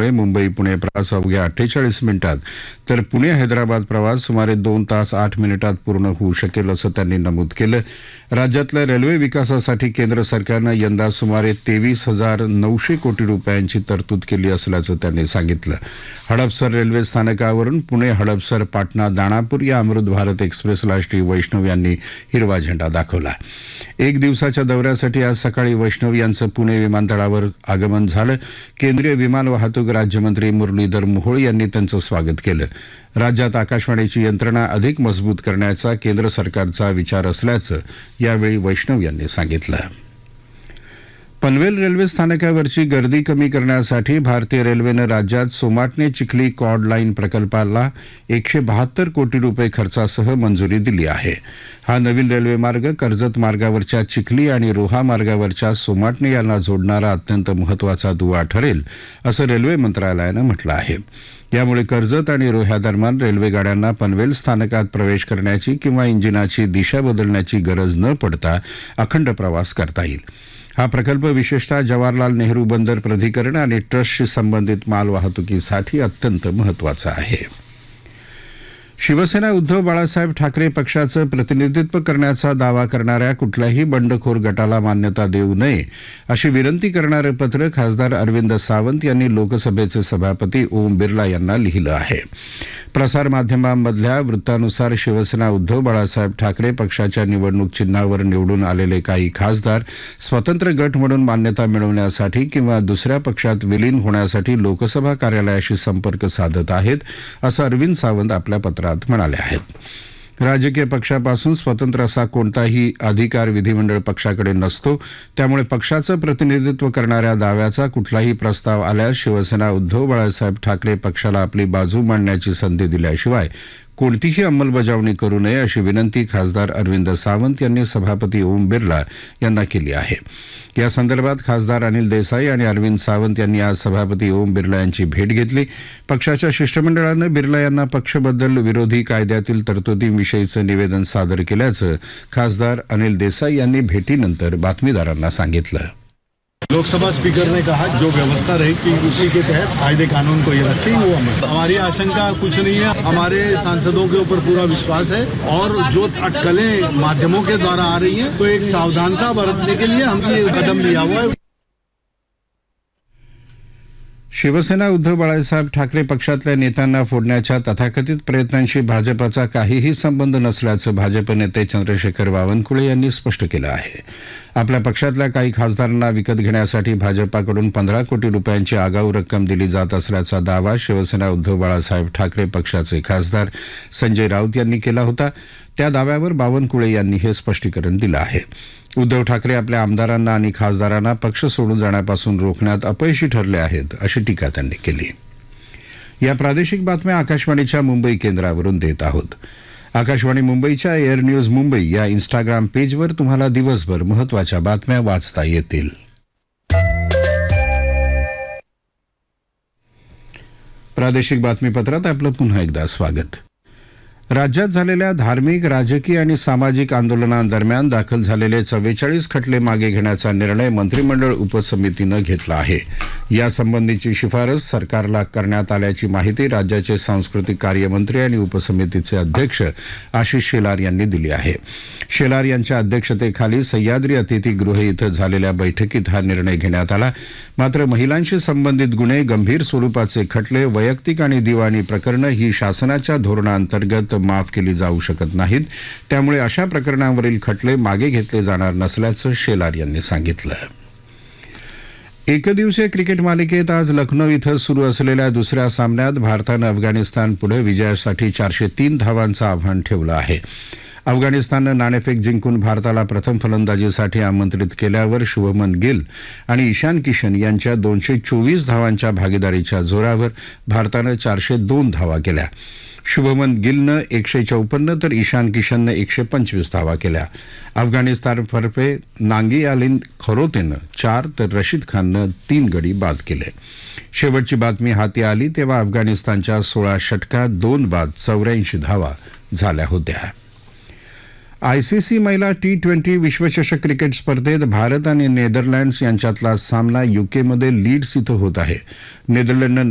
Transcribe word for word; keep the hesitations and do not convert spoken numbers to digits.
असल्यामुळे मुंबई पुणे प्रवास अवघ्या अठ्ठेचाळीस मिनिटात तर पुणे हैदराबाद प्रवास सुमारे दोन तास आठ मिनिटात पूर्ण होऊ शकेल असं त्यांनी नमूद केलं. राज्यातल्या रेल्वे विकासासाठी केंद्र सरकारनं यंदा सुमारे तेवीस हजार नऊशे कोटी रुपयांची तरतूद केली असल्याचं त्यांनी सांगितलं. हडपसर रेल्वे स्थानकावरून पुणे हडपसर पाटणा दाणापूर या अमृत भारत एक्सप्रेसला श्री वैष्णव यांनी हिरवा झेंडा दाखवला. एक दिवसाच्या दौऱ्यासाठी आज सकाळी वैष्णव यांचं पुणे विमानतळावर आगमन झालं. केंद्रीय विमान वाहतूक राज्यमंत्री मुरलीधर मोहोळ यांनी त्यांचं स्वागत केलं. राज्यात आकाशवाणीची यंत्रणा अधिक मजबूत करण्याचा केंद्र सरकारचा विचार असल्याचं यावेळी वैष्णव यांनी सांगितलं. पनवेल रेल्वे स्थानकावरची गर्दी कमी करण्यासाठी भारतीय रेल्वेनं राज्यात सोमाटणे चिखली कॉर्ड लाईन प्रकल्पाला एकशे बहात्तर कोटी रुपये खर्चासह मंजुरी दिली आहे. हा नवीन रेल्वे मार्ग कर्जत मार्गावरच्या चिखली आणि रोहा मार्गावरच्या सोमाटणे यांना जोडणारा अत्यंत महत्वाचा दुवा ठरेल असं रेल्वे मंत्रालयानं म्हटलं आहे. यामुळे कर्जत आणि रोह्यादरम्यान रेल्वे गाड्यांना पनवेल स्थानकात प्रवेश करण्याची किंवा इंजिनाची दिशा बदलण्याची गरज न पडता अखंड प्रवास करता येईल. हा प्रकल्प विशेषतः जवाहरलाल नेहरू बंदर प्राधिकरण आणि ट्रस्टशी संबंधित मालवाहतुकीसाठी अत्यंत महत्वाचा आहे. शिवसेना उद्धव बाळासाहेब ठाकरे पक्षाचं प्रतिनिधित्व करण्याचा दावा करणाऱ्या कुठल्याही बंडखोर गटाला मान्यता देऊ नये अशी विनंती करणारं पत्र खासदार अरविंद सावंत यांनी लोकसभेचे सभापती ओम बिर्ला यांना लिहिलं आहे. प्रसारमाध्यमांमधल्या वृत्तानुसार शिवसेना उद्धव बाळासाहेब ठाकरे पक्षाच्या निवडणूक चिन्हावर निवडून आलेले काही खासदार स्वतंत्र गट म्हणून मान्यता मिळवण्यासाठी किंवा दुसऱ्या पक्षात विलीन होण्यासाठी लोकसभा कार्यालयाशी संपर्क साधत आहेत असं अरविंद सावंत आपल्या पत्रात म्हणाले आहेत. राजकीय पक्षापासून स्वतंत्र असा कोणताही अधिकार विधिमंडळ पक्षाकडे नसतो. त्यामुळे पक्षाचं प्रतिनिधित्व करणाऱ्या दाव्याचा कुठलाही प्रस्ताव आल्यास शिवसेना उद्धव बाळासाहेब ठाकरे पक्षाला आपली बाजू मांडण्याची संधी दिल्याशिवाय कोणतीही अंमलबजावणी करू नये अशी विनंती खासदार अरविंद सावंत यांनी सभापती ओम बिर्ला यांना केली आहे. या संदर्भात खासदार अनिल देसाई आणि अरविंद सावंत यांनी आज सभापती ओम बिर्ला यांची भेट घेतली. पक्षाच्या शिष्टमंडळानं बिर्ला यांना पक्षबदल विरोधी कायद्यातील तरतुदींविषयीचं निवेदन सादर केल्याचं खासदार अनिल देसाई यांनी भेटीनंतर बातमीदारांना सांगितलं. लोकसभा स्पीकर ने कहा जो व्यवस्था रहेगी उसी के तहत कायदे कानून को ये रखेंगे. वो अमल हमारी आशंका कुछ नहीं है. हमारे सांसदों के ऊपर पूरा विश्वास है और जो अटकलें माध्यमों के द्वारा आ रही हैं तो एक सावधानता बरतने के लिए हमने ये कदम लिया हुआ है. शिवसेना उद्धव बाळासाहेब ठाकरे पक्षातल्या नेत्यांना फोडण्याच्या तथाकथित प्रयत्नांशी भाजपाचा काहीही संबंध नसल्याचं भाजप नेते चंद्रशेखर बावनकुळे यांनी स्पष्ट केलं आहे. आपल्या पक्षातल्या काही खासदारांना विकत घेण्यासाठी भाजपाकडून पंधरा कोटी रुपयांची आगाऊ रक्कम दिली जात असल्याचा दावा शिवसेना उद्धव बाळासाहेब ठाकरे पक्षाचे खासदार संजय राऊत यांनी केला होता. त्या दाव्यावर बावनकुळे यांनी हे स्पष्टीकरण दिलं आहे. उद्धव ठाकरे आपल्या आमदारांना आणि खासदारांना पक्ष सोडून जाण्यापासून रोखण्यात अपयशी ठरले आहेत अशी टीका त्यांनी केली. या प्रादेशिक बातम्या आकाशवाणीच्या मुंबई केंद्रावरून देत आहोत. आकाशवाणी मुंबईच्या एअर न्यूज मुंबई या इन्स्टाग्राम पेजवर तुम्हाला दिवसभर महत्त्वाच्या बातम्या वाचता येतील. प्रादेशिक बातमीपत्रात आपलं पुन्हा एकदा स्वागत. राज्यात झालेल्या धार्मिक राजकीय आणि सामाजिक आंदोलनांदरम्यान दाखल झालेले चव्वेचाळीस खटले मागे घेण्याचा निर्णय मंत्रिमंडळ उपसमितीनं घेतला आहे. यासंबंधीची शिफारस सरकारला करण्यात आल्याची माहिती राज्याचे सांस्कृतिक कार्यमंत्री आणि उपसमितीचे अध्यक्ष आशिष शेलार यांनी दिली आहे. शेलार यांच्या अध्यक्षतेखाली सह्याद्री अतिथीगृह इथं झालेल्या बैठकीत हा निर्णय घेण्यात आला. मात्र महिलांशी संबंधित गुन्हे, गंभीर स्वरूपाचे खटले, वैयक्तिक आणि दिवाणी प्रकरणं ही शासनाच्या धोरणांतर्गत माफ केली जाऊ शकत नाहीत. त्यामुळे अशा प्रकरणांवरील खटले मागे घेतले जाणार नसल्याचं शेलार यांनी सांगितलं. एकदिवसीय क्रिकेट मालिकेत आज लखनौ इथं सुरू असलेल्या दुसऱ्या सामन्यात भारतानं अफगाणिस्तानपुढे विजयासाठी चारशे तीन धावांचं आव्हान ठेवलं आहे. अफगाणिस्ताननं नाणेफेक जिंकून भारताला प्रथम फलंदाजीसाठी आमंत्रित केल्यावर शुभमन गिल आणि ईशान किशन यांच्या दोनशे चोवीस धावांच्या भागीदारीच्या जोरावर भारतानं चारशे दोन धावा केल्या. शुभमन गिलनं एकशे चौपन्न तर ईशान किशननं एकशे पंचवीस धावा केल्या. अफगाणिस्तानतर्फे नांगियालिन खरोतेनं चार तर रशीद खाननं तीन गडी बाद केले. शेवटची बातमी हाती आली तेव्हा अफगाणिस्तानच्या सोळा षटकात दोन बाद चौऱ्याऐंशी धावा झाल्या होत्या. आयसीसी महिला टी ट्वेंटी विश्वचषक क्रिकेट स्पर्धेत भारत आणि नेदरलँड्स यांच्यातला सामना यूकेमध्ये लीड्स इथं होत आहे. नेदरलँडनं